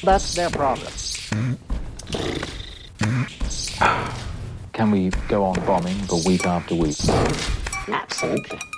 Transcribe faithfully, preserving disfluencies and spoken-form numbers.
That's their problem. Can we go on bombing for week after week? Absolutely.